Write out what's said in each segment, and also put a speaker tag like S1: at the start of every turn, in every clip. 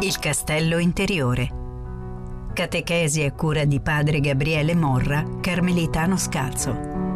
S1: Il castello interiore. Catechesi a cura di padre Gabriele Morra, carmelitano scalzo.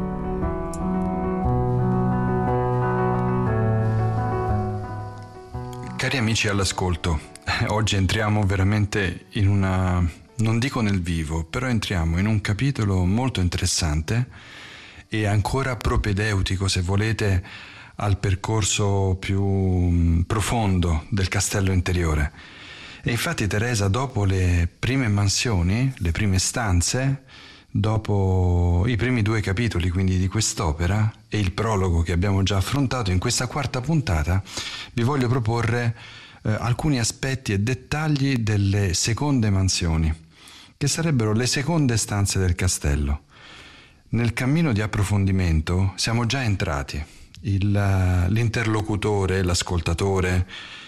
S2: Cari amici all'ascolto, oggi entriamo veramente in una, non dico nel vivo, però entriamo in un capitolo molto interessante e ancora propedeutico, se volete, al percorso più profondo del castello interiore. E infatti Teresa, dopo le prime mansioni, le prime stanze, dopo i primi 2 capitoli quindi di quest'opera e il prologo che abbiamo già affrontato, in questa quarta puntata vi voglio proporre alcuni aspetti e dettagli delle seconde mansioni, che sarebbero le seconde stanze del castello. Nel cammino di approfondimento siamo già entrati. L'interlocutore, l'ascoltatore,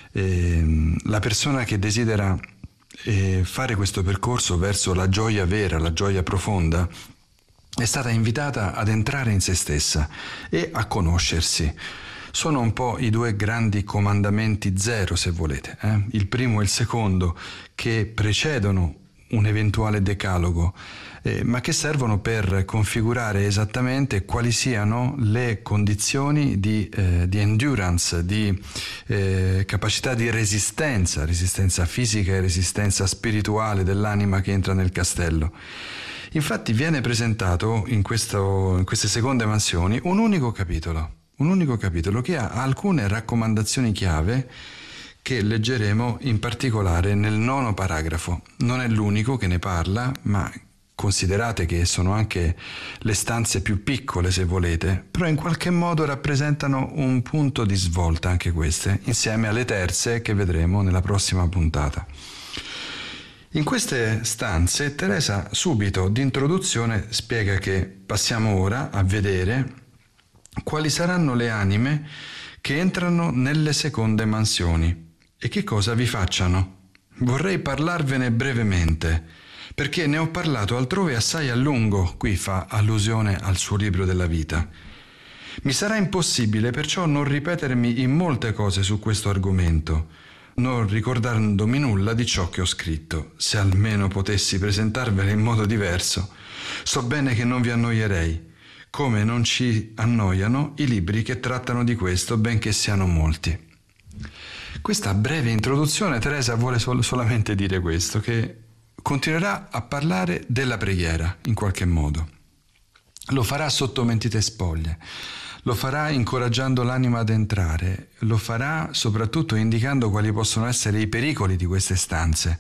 S2: la persona che desidera fare questo percorso verso la gioia vera, la gioia profonda, è stata invitata ad entrare in se stessa e a conoscersi. Sono un po' i 2 grandi comandamenti zero, se volete, il primo e il secondo, che precedono un eventuale decalogo, ma che servono per configurare esattamente quali siano le condizioni di endurance, di capacità di resistenza fisica e resistenza spirituale dell'anima che entra nel castello. Infatti viene presentato in queste seconde mansioni un unico capitolo che ha alcune raccomandazioni chiave che leggeremo in particolare nel 9° paragrafo. Non è l'unico che ne parla, ma considerate che sono anche le stanze più piccole, se volete, però in qualche modo rappresentano un punto di svolta anche queste, insieme alle terze che vedremo nella prossima puntata. In queste stanze Teresa subito d'introduzione spiega che passiamo ora a vedere quali saranno le anime che entrano nelle seconde mansioni e che cosa vi facciano. Vorrei parlarvene brevemente, perché ne ho parlato altrove assai a lungo, qui fa allusione al suo libro della vita. Mi sarà impossibile perciò non ripetermi in molte cose su questo argomento, non ricordandomi nulla di ciò che ho scritto. Se almeno potessi presentarvele in modo diverso, so bene che non vi annoierei, come non ci annoiano i libri che trattano di questo, benché siano molti. Questa breve introduzione, Teresa vuole solamente dire questo, che continuerà a parlare della preghiera in qualche modo. Lo farà sotto mentite spoglie, lo farà incoraggiando l'anima ad entrare, lo farà soprattutto indicando quali possono essere i pericoli di queste stanze,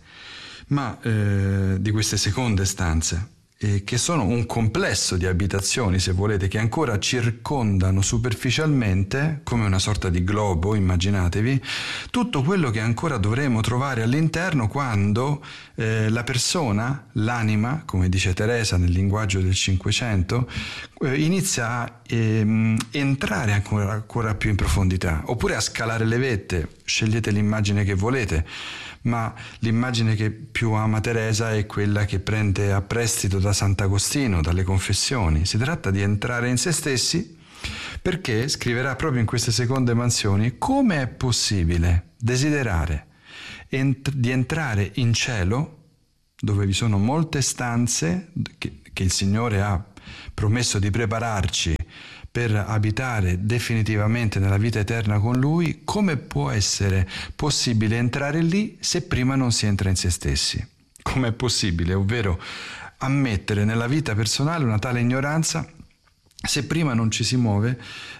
S2: di queste seconde stanze, che sono un complesso di abitazioni, se volete, che ancora circondano superficialmente, come una sorta di globo, immaginatevi, tutto quello che ancora dovremo trovare all'interno quando la persona, l'anima, come dice Teresa nel linguaggio del Cinquecento, inizia a entrare ancora più in profondità, oppure a scalare le vette. Scegliete l'immagine che volete, ma l'immagine che più ama Teresa è quella che prende a prestito da Sant'Agostino, dalle Confessioni. Si tratta di entrare in se stessi, perché scriverà proprio in queste seconde mansioni come è possibile desiderare di entrare in cielo, dove vi sono molte stanze che il Signore ha promesso di prepararci per abitare definitivamente nella vita eterna con Lui. Come può essere possibile entrare lì se prima non si entra in se stessi? Come è possibile, ovvero ammettere nella vita personale una tale ignoranza se prima non ci si muove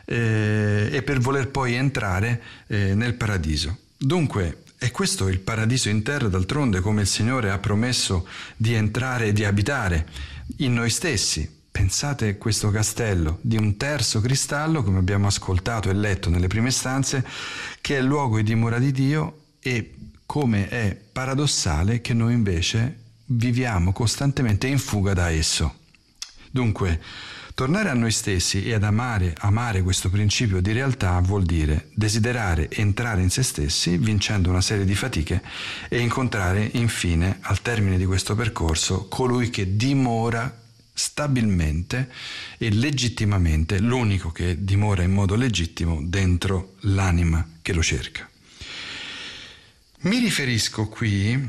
S2: e per voler poi entrare nel paradiso? Dunque, è questo il paradiso in terra, d'altronde, come il Signore ha promesso di entrare e di abitare in noi stessi. Pensate questo castello di un terzo cristallo, come abbiamo ascoltato e letto nelle prime stanze, che è il luogo di dimora di Dio, e come è paradossale che noi invece viviamo costantemente in fuga da esso. Dunque, tornare a noi stessi e ad amare questo principio di realtà vuol dire desiderare entrare in se stessi, vincendo una serie di fatiche, e incontrare infine, al termine di questo percorso, colui che dimora stabilmente e legittimamente, l'unico che dimora in modo legittimo dentro l'anima che lo cerca. Mi riferisco qui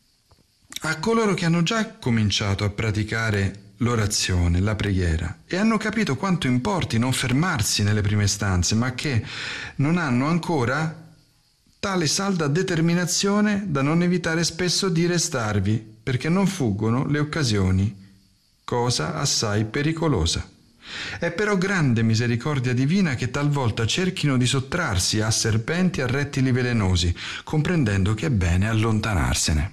S2: a coloro che hanno già cominciato a praticare l'orazione, la preghiera, e hanno capito quanto importi non fermarsi nelle prime stanze, ma che non hanno ancora tale salda determinazione da non evitare spesso di restarvi, perché non fuggono le occasioni, cosa assai pericolosa. È però grande misericordia divina che talvolta cerchino di sottrarsi a serpenti e a rettili velenosi, comprendendo che è bene allontanarsene.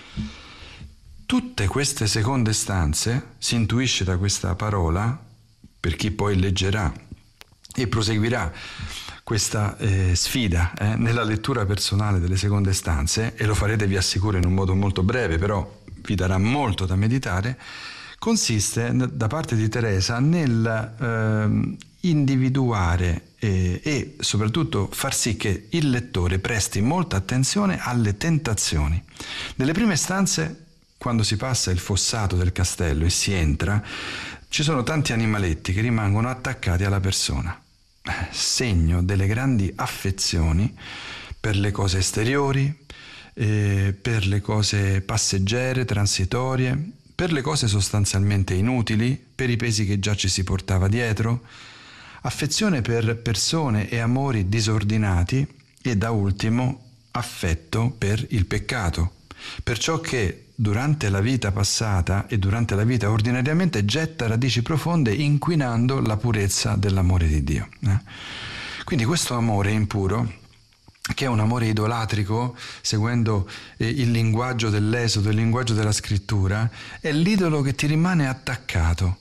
S2: Tutte queste seconde stanze, si intuisce da questa parola, per chi poi leggerà e proseguirà questa sfida nella lettura personale delle seconde stanze, e lo farete, vi assicuro, in un modo molto breve, però vi darà molto da meditare, consiste da parte di Teresa nel individuare e soprattutto far sì che il lettore presti molta attenzione alle tentazioni. Nelle prime stanze, quando si passa il fossato del castello e si entra, ci sono tanti animaletti che rimangono attaccati alla persona, segno delle grandi affezioni per le cose esteriori, per le cose passeggere, transitorie, per le cose sostanzialmente inutili, per i pesi che già ci si portava dietro, affezione per persone e amori disordinati e, da ultimo, affetto per il peccato, per ciò che durante la vita passata e durante la vita ordinariamente getta radici profonde, inquinando la purezza dell'amore di Dio. Quindi questo amore impuro, che è un amore idolatrico, seguendo il linguaggio dell'Esodo, il linguaggio della Scrittura, è l'idolo che ti rimane attaccato.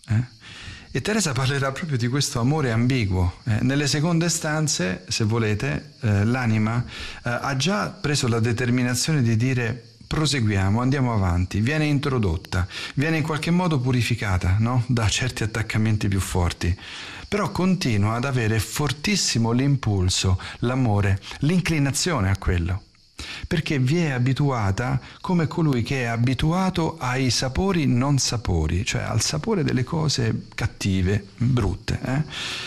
S2: E Teresa parlerà proprio di questo amore ambiguo. Nelle seconde stanze, se volete, l'anima ha già preso la determinazione di dire: proseguiamo, andiamo avanti, viene introdotta, viene in qualche modo purificata, no? Da certi attaccamenti più forti, però continua ad avere fortissimo l'impulso, l'amore, l'inclinazione a quello, perché vi è abituata come colui che è abituato ai sapori non sapori, cioè al sapore delle cose cattive, brutte.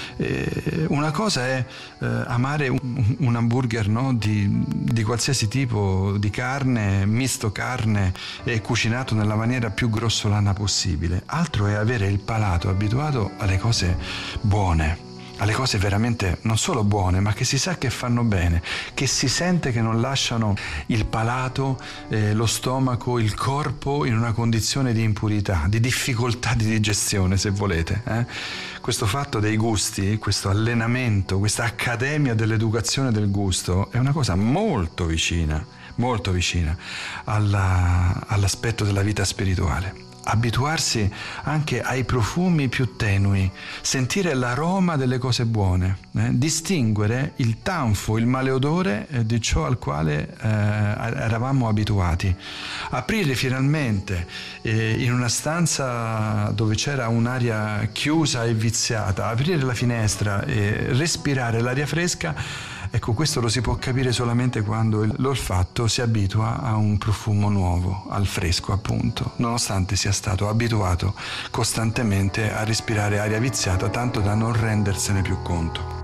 S2: Una cosa è amare un hamburger, no? di qualsiasi tipo di carne, misto carne e cucinato nella maniera più grossolana possibile. Altro è avere il palato abituato alle cose buone, alle cose veramente non solo buone, ma che si sa che fanno bene, che si sente che non lasciano il palato, lo stomaco, il corpo in una condizione di impurità, di difficoltà di digestione, se volete. Questo fatto dei gusti, questo allenamento, questa accademia dell'educazione del gusto è una cosa molto vicina all'aspetto della vita spirituale. Abituarsi anche ai profumi più tenui, sentire l'aroma delle cose buone, distinguere il tanfo, il maleodore di ciò al quale eravamo abituati, aprire finalmente in una stanza dove c'era un'aria chiusa e viziata, aprire la finestra e respirare l'aria fresca. Ecco, questo lo si può capire solamente quando l'olfatto si abitua a un profumo nuovo, al fresco appunto, nonostante sia stato abituato costantemente a respirare aria viziata, tanto da non rendersene più conto.